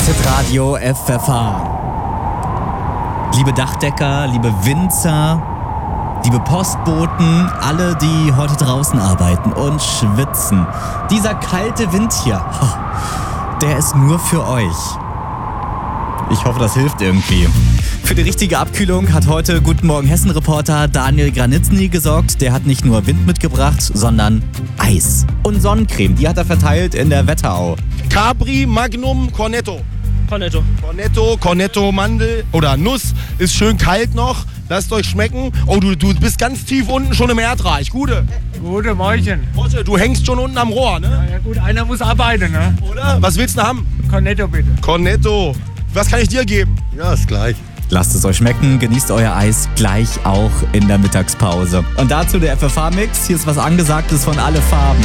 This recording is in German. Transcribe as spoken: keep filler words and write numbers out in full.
Hitradio F F H. Liebe Dachdecker, liebe Winzer, liebe Postboten, alle, die heute draußen arbeiten und schwitzen. Dieser kalte Wind hier, der ist nur für euch. Ich hoffe, das hilft irgendwie. Für die richtige Abkühlung hat heute Guten Morgen Hessen-Reporter Daniel Granitzny gesorgt. Der hat nicht nur Wind mitgebracht, sondern Eis und Sonnencreme. Die hat er verteilt in der Wetterau. Capri, Magnum, Cornetto. Cornetto. Cornetto, Cornetto, Mandel oder Nuss. Ist schön kalt noch. Lasst euch schmecken. Oh, du, du bist ganz tief unten schon im Erdreich. Gute. Gute Morgen. Rotte, du hängst schon unten am Rohr, ne? Ja, ja gut, einer muss arbeiten, ne? Oder? Was willst du haben? Cornetto bitte. Cornetto. Was kann ich dir geben? Ja, ist gleich. Lasst es euch schmecken, genießt euer Eis gleich auch in der Mittagspause. Und dazu der F F H-Mix. Hier ist was Angesagtes von Alle Farben.